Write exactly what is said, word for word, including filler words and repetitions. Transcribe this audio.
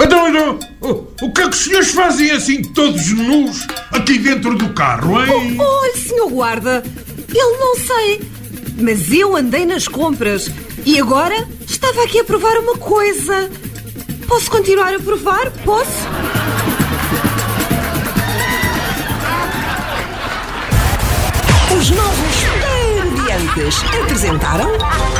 Então, então, o, o que é que os senhores fazem assim todos nus aqui dentro do carro, hein? Oh, olha, senhor guarda, eu não sei, mas eu andei nas compras e agora estava aqui a provar uma coisa. Posso continuar a provar? Posso? Os novos Parodiantes apresentaram